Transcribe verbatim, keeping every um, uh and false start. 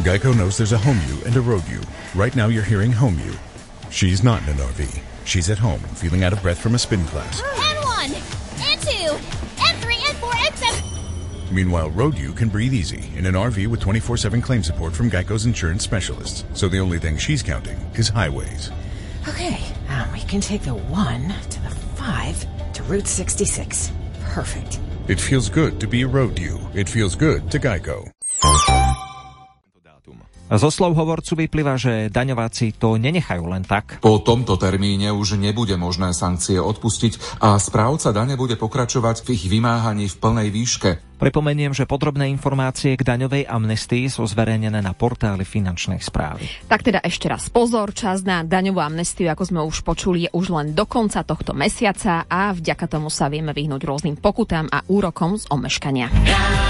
Geico knows there's a home you and a road you. Right now you're hearing home you. She's not in an R V. She's at home, feeling out of breath from a spin class. And one, and two, and three, and four, and seven. Meanwhile, road you can breathe easy in an R V with twenty-four seven claim support from Geico's insurance specialists. So the only thing she's counting is highways. Okay, um, we can take the one to the five to Route sixty-six. Perfect. It feels good to be a road you. It feels good to Geico. Zo slov hovorcu vyplýva, že daňováci to nenechajú len tak. Po tomto termíne už nebude možné sankcie odpustiť a správca dane bude pokračovať v ich vymáhaní v plnej výške. Pripomeniem, že podrobné informácie k daňovej amnestii sú zverejnené na portáli Finančnej správy. Tak teda ešte raz pozor, čas na daňovú amnestiu, ako sme už počuli, je už len do konca tohto mesiaca a vďaka tomu sa vieme vyhnúť rôznym pokutám a úrokom z omeškania.